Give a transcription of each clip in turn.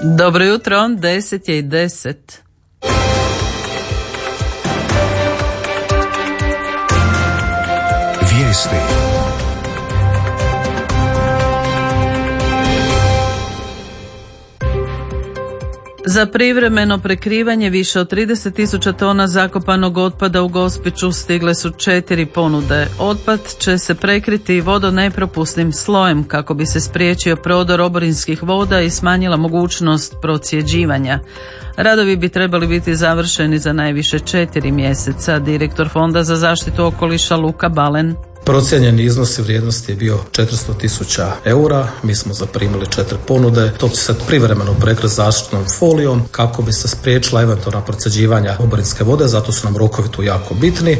Dobro jutro, 10:10. Vijesti. Za privremeno prekrivanje više od 30.000 tona zakopanog otpada u Gospiću stigle su 4 ponude. Otpad će se prekriti vodonepropusnim slojem kako bi se spriječio prodor oborinskih voda i smanjila mogućnost procjeđivanja. Radovi bi trebali biti završeni za najviše 4 mjeseca. Direktor Fonda za zaštitu okoliša Luka Balen. Procijenjeni iznos vrijednosti je bio 400.000 eura. Mi smo zaprimili 4 ponude. To će se privremeno prekriti zaštitnom folijom kako bi se spriječila eventualna procjeđivanja oborinske vode, zato su nam rokovi tu jako bitni.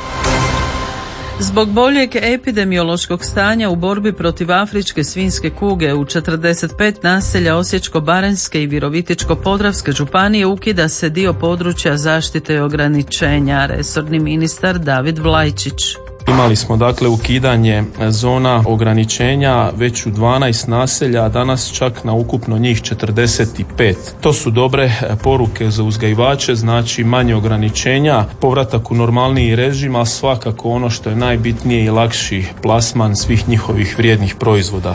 Zbog boljeg epidemiološkog stanja u borbi protiv afričke svinjske kuge u 45 naselja Osječko-baranjske i Virovitičko-podravske županije ukida se dio područja zaštite i ograničenja. Resorni ministar David Vlajčić. Imali smo dakle ukidanje zona ograničenja već u 12 naselja, a danas čak na ukupno njih 45. To su dobre poruke za uzgajivače, znači manje ograničenja, povratak u normalniji režim, a svakako ono što je najbitnije i lakši plasman svih njihovih vrijednih proizvoda.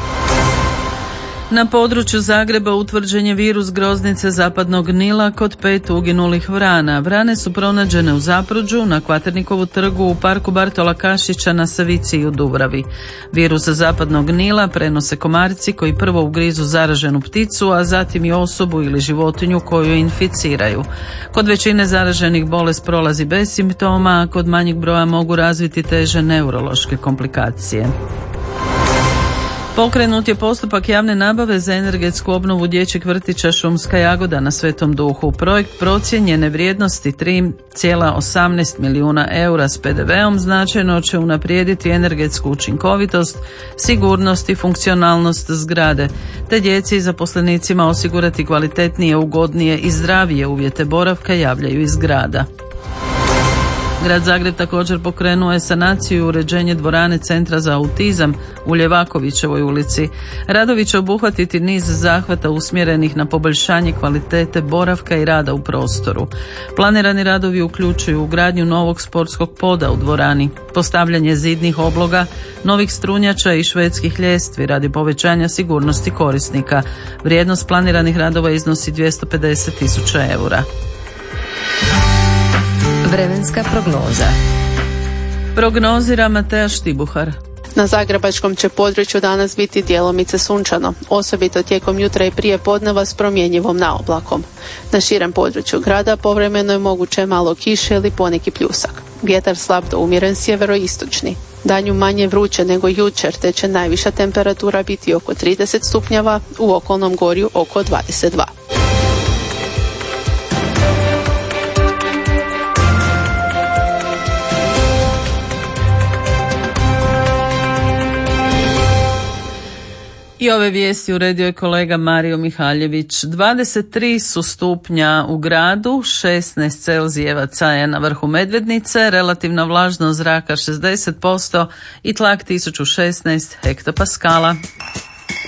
Na području Zagreba utvrđen je virus groznice zapadnog Nila kod 5 uginulih vrana. Vrane su pronađene u Zapruđu, na Kvaternikovu trgu, u parku Bartola Kašića, na Savici i u Dubravi. Virus zapadnog Nila prenose komarci koji prvo ugrizu zaraženu pticu, a zatim i osobu ili životinju koju inficiraju. Kod većine zaraženih bolest prolazi bez simptoma, a kod manjeg broja mogu razviti teže neurološke komplikacije. Pokrenut je postupak javne nabave za energetsku obnovu dječjeg vrtića Šumska Jagoda na Svetom Duhu. Projekt procijenjene vrijednosti 3,18 milijuna eura s PDV-om značajno će unaprijediti energetsku učinkovitost, sigurnost i funkcionalnost zgrade, te djeci i zaposlenicima osigurati kvalitetnije, ugodnije i zdravije uvjete boravka, javljaju iz grada. Grad Zagreb također pokrenuo je sanaciju i uređenje dvorane Centra za autizam u Ljevakovićevoj ulici. Radovi će obuhvatiti niz zahvata usmjerenih na poboljšanje kvalitete boravka i rada u prostoru. Planirani radovi uključuju ugradnju novog sportskog poda u dvorani, postavljanje zidnih obloga, novih strunjača i švedskih ljestvi radi povećanja sigurnosti korisnika. Vrijednost planiranih radova iznosi 250.000 eura. Vremenska prognoza. Prognozira Mateja Štibuhar. Na zagrebačkom će području danas biti djelomice sunčano, osobito tijekom jutra i prije podneva s promjenjivom naoblakom. Na širem području grada povremeno je moguće malo kiše ili poneki pljusak. Vjetar slab do umjeren sjeveroistočni. Danju manje vruće nego jučer, te će najviša temperatura biti oko 30 stupnjeva, u okolnom gorju oko 22. I ove vijesti uredio je kolega Mario Mihaljević. 23 su stupnja u gradu, 16 celzijevaca je na vrhu Medvednice, relativna vlažnost zraka 60% i tlak 1016 hektopaskala.